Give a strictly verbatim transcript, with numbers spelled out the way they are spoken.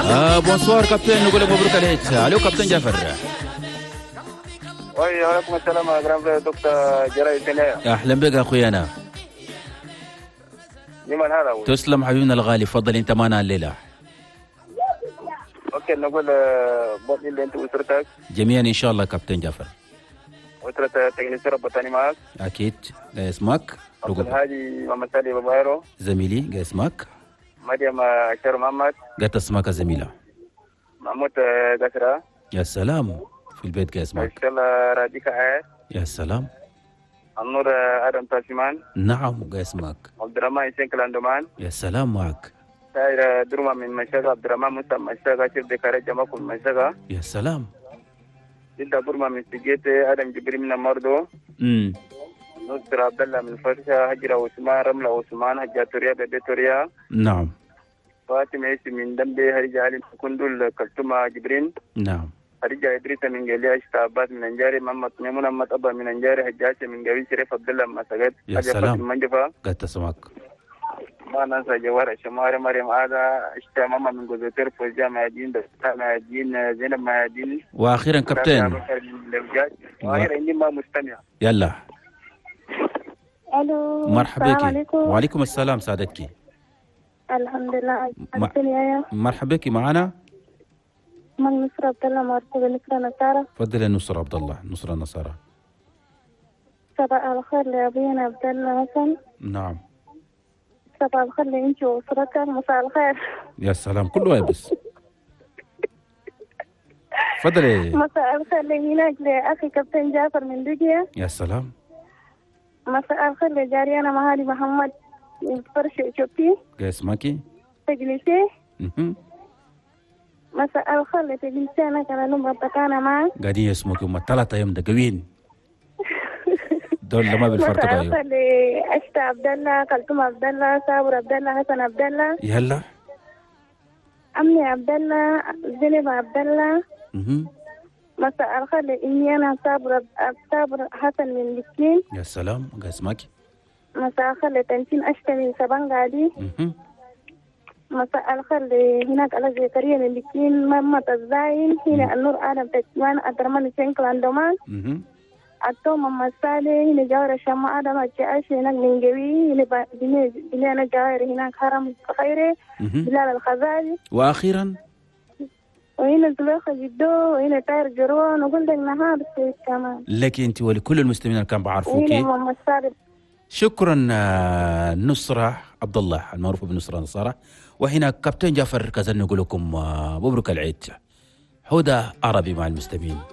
آه بونسوار كابتن، نقول لك مبروك عليك. الو كابتن جعفر. وي وعليكم السلام يا جرام دكتور جراي سنيا. اهلا بك اخوي انا. لمن هذا؟ تسلم حبيبنا الغالي، تفضل انت معنا الليله. اوكي نقول بطل اللي انت واسرتك جميعا ان شاء الله كابتن جعفر. واسرة تكنيسي ربطاني معك. اكيد. جاي اسمك؟ عبد الهادي محمد سالي بابايرو. زميلي جاي اسمك؟ مريم شير محمد. قالت اسمك زميله. محمود قسرة. يا سلام، في البيت جاي اسمك. ان شاء الله راديكا عاد. يا سلام. النور ادم تاسيمان. نعم جاي اسمك. عبد الرحمن حسين كلاندومان. يا سلام معك. ساير درما من مشاغا عبد الرحمن موسى مشاغا شيف دكارة جماكم مشاغا. يا سلام. جدا برما من سجيتي ادم جبري من مردو. امم نصر عبد الله من فرشة، هجرة عثمان، رملة عثمان، هجاتوريا بيتوريا. نعم. فاطمة عيسى من دمبي، هرجع علي كندول كلثوم جبرين. نعم. هرجع إدريس من جليا، اشتابات من انجاري، محمد ميمون محمد ابا من انجاري، هجاشه من قوي، شريف عبد الله مسجد. يا سلام. منجفة. قالت اسمك. ما ننسى جوار الشماري مريم هذا اشتا ماما من جوزيتير فوزيا مهدين دكتور مهدين زينب مهدين. واخيرا كابتن. واخيرا عندي ما مستمع. يلا. الو. مرحبا بك. عليكم. وعليكم السلام سعادتك. الحمد لله. م... مرحبا بك معنا. من نصر عبد الله مرحبا نصر نصارى. تفضل يا نصر عبد الله، نصر النصارى. صباح الخير لابينا عبد الله حسن. نعم. صباح الخير لانت واسرتك. مساء الخير. يا سلام كله بس. تفضلي. مساء الخير لهناك لاخي كابتن جعفر من دجيا. يا سلام. مساء الخير لجاريانا مهادي محمد من فرش شوبي. جاي اسمكي؟ تجلسي. اها. مساء الخير لتجلسي انا كان نمرة بتاعنا معك. قاعدين يسموكي هم ثلاثة ايام دقوين. دول ما بالفرق. مساء الخير لاشتا عبد الله، كلثوم عبد الله، صابر عبد الله، حسن عبد الله. يلا. امني عبد الله، زينب عبد الله. اها. مساء الخير لإني أنا صابر صابر حسن من بكين. يا سلام جاي اسمكي؟ مساء الخير لتنسين أشتا من سبانغادي. اها. مساء الخير لهناك على زكريا من بكين، محمد الزاين، هنا النور آدم تجوان، أدرمان شنكل أندومان. اها. أتو محمد صالح، هنا جاور الشمع آدم أتشاش هناك من جوي، هنا بني أنا جاور هناك حرم خيري، بلال الخزاجي. وأخيرا وهنا زلوخة جدو، وهنا طاير جروان، وكل ده النهار في كمان. لك أنت ولكل المستمعين اللي كانوا بعرفوكي. وهنا محمد صالح. شكرا نصرة عبد الله المعروفة بنصرة نصارى. وهنا كابتن جعفر كذا نقول لكم مبروك العيد. هدى عربي مع المستمعين.